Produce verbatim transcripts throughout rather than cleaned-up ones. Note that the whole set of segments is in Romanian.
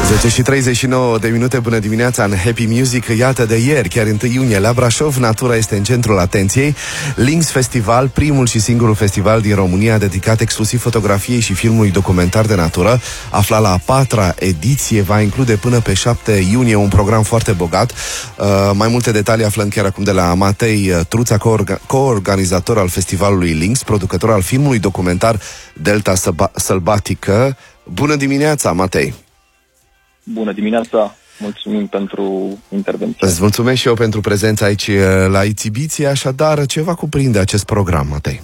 zece și treizeci și nouă de minute, bună dimineața în Happy Music. Iată, de ieri, chiar întâi iunie, la Brașov, natura este în centrul atenției. Links Festival, primul și singurul festival din România dedicat exclusiv fotografiei și filmului documentar de natură, aflat la a patra ediție, va include până pe șapte iunie un program foarte bogat. Uh, mai multe detalii aflăm chiar acum de la Matei Truța, co-orga- co-organizator al festivalului Links, producător al filmului documentar Delta Sălbatică. Bună dimineața, Matei! Bună dimineața! Mulțumim pentru intervenție. Îți mulțumesc și eu pentru prezența aici la exibiție. Așadar, ce va cuprinde acest program, Matei?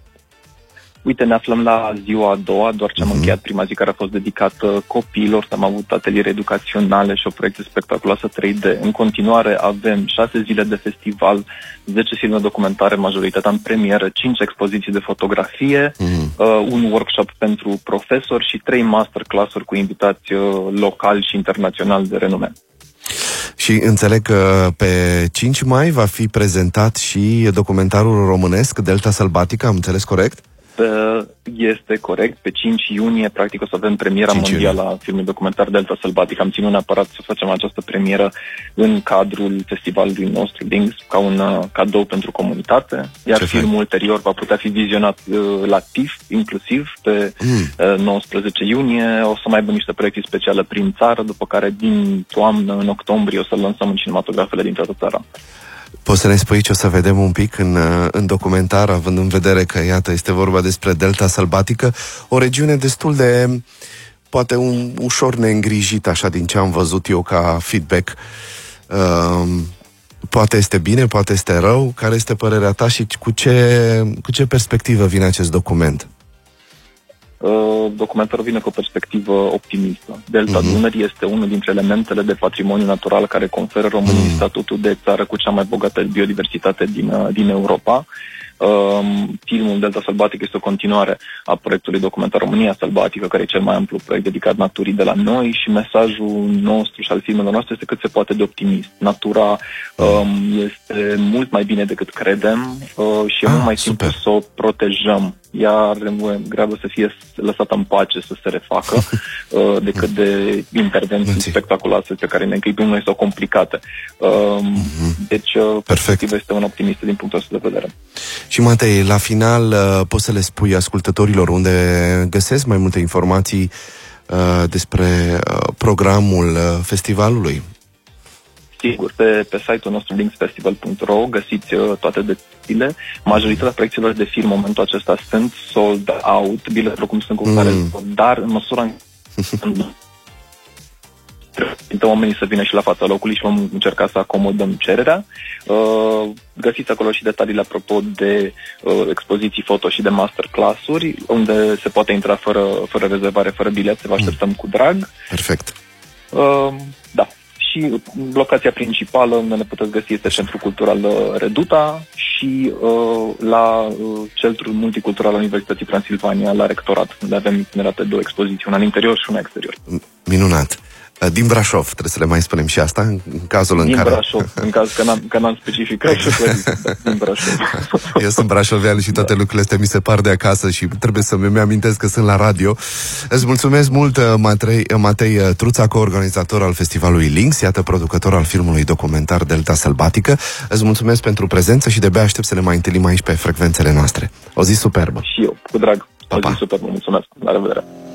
Uite, ne aflăm la ziua a doua, doar ce am uh-huh. încheiat prima zi care a fost dedicată copiilor. Am avut ateliere educaționale și o proiecție spectaculoasă trei D. În continuare avem șase zile de festival, zece filme documentare, majoritatea în premieră, cinci expoziții de fotografie, uh-huh. uh, un workshop pentru profesori și trei masterclass-uri cu invitați uh, locali și internaționali de renume. Și înțeleg că pe cinci mai va fi prezentat și documentarul românesc Delta Sălbatică, am înțeles corect? Este corect, pe cinci iunie practic o să avem premiera mondială a filmului documentar Delta Sălbatică. Am ținut neapărat să facem această premieră în cadrul festivalului nostru Links, ca un uh, cadou pentru comunitate, iar Ce filmul fai? ulterior va putea fi vizionat uh, la T I F, inclusiv pe mm. uh, nouăsprezece iunie. O să mai aibă niște proiecții speciale prin țară, după care din toamnă, în octombrie, o să lansăm în cinematografele din toată țara. Poți să ne spui ce o să vedem un pic în, în documentar, având în vedere că, iată, este vorba despre Delta Sălbatică, o regiune destul de, poate, un, ușor neîngrijit, așa, din ce am văzut eu ca feedback. Uh, poate este bine, poate este rău. Care este părerea ta și cu ce, cu ce perspectivă vine acest document? Uh, documentarul vine cu o perspectivă optimistă. Delta uh-huh. Dunării este unul dintre elementele de patrimoniu natural care conferă României uh-huh. statutul de țară cu cea mai bogată biodiversitate din, uh, din Europa. Uh, filmul Delta Sălbatică este o continuare a proiectului documentar România Sălbatică, care e cel mai amplu proiect dedicat naturii de la noi, și mesajul nostru și al filmelor noastre este cât se poate de optimist. Natura uh, este mult mai bine decât credem uh, și e ah, mult mai simplu să o protejăm. Ea are grabă să fie lăsată în pace, să se refacă, uh, decât de intervenții spectaculoase pe care ne închipim noi sau complicate. Uh, mm-hmm. Deci, uh, perspectiva este un optimist din punctul ăsta de vedere. Și, Matei, la final uh, poți să le spui ascultătorilor unde găsesc mai multe informații uh, despre uh, programul uh, festivalului? Sigur, pe, pe site-ul nostru links festival punct ro găsiți uh, toate detaliile. Majoritatea proiecțiilor de film în momentul acesta sunt sold out, biletele cum sunt cu care, mm. dar în măsura în trebuie oamenii să vină și la fața locului și vom încerca să acomodăm cererea. Uh, găsiți acolo și detaliile apropo de uh, expoziții foto și de masterclass-uri, unde se poate intra fără, fără rezervare, fără bilet, se vă așteptăm mm. cu drag. Perfect. Uh, da. Și locația principală unde ne puteți găsi este Centrul Cultural Reduta și uh, la uh, Centrul Multicultural al Universității Transilvania, la Rectorat, unde avem itinerate două expoziții, una în interior și una exterior. Minunat! Din Brașov, trebuie să le mai spunem și asta, în cazul în din care... Din Brașov, în caz că n-am, că n-am specificat și din Brașov. Eu sunt brașovean și toate da. lucrurile astea mi se par de acasă și trebuie să-mi amintesc că sunt la radio. Îți mulțumesc mult, Matei, Matei Truța, co-organizator al festivalului Links, iată, producător al filmului documentar Delta Sălbatică. Îți mulțumesc pentru prezență și de-abia aștept să ne mai întâlnim aici pe frecvențele noastre. O zi superbă! Și eu, cu drag. Pa, pa. O zi superbă, mulțumesc! La revedere!